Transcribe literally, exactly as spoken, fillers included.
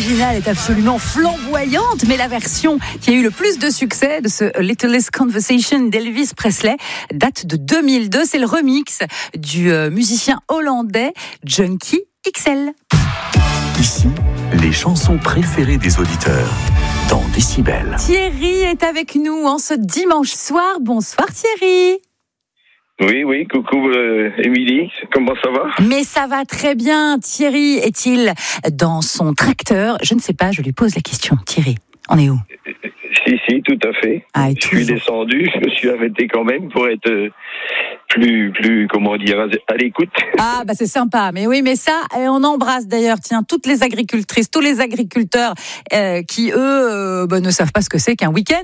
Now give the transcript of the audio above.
l'original est absolument flamboyante, mais la version qui a eu le plus de succès de ce Littlest Conversation d'Elvis Presley date de deux mille deux. C'est le remix du musicien hollandais Junkie X L. Ici, les chansons préférées des auditeurs dans Décibel. Thierry est avec nous en ce dimanche soir. Bonsoir Thierry. Oui, oui, coucou euh, Émilie, comment ça va ? Mais ça va très bien. Thierry est-il dans son tracteur ? Je ne sais pas, je lui pose la question. Thierry, on est où ? Si, si, tout à fait. Ah, je suis descendu, je me suis arrêté quand même pour être euh, plus, plus, comment dire, à l'écoute. Ah, bah c'est sympa. Mais oui, mais ça, on embrasse d'ailleurs, tiens, toutes les agricultrices, tous les agriculteurs euh, qui, eux, euh, bah, ne savent pas ce que c'est qu'un week-end.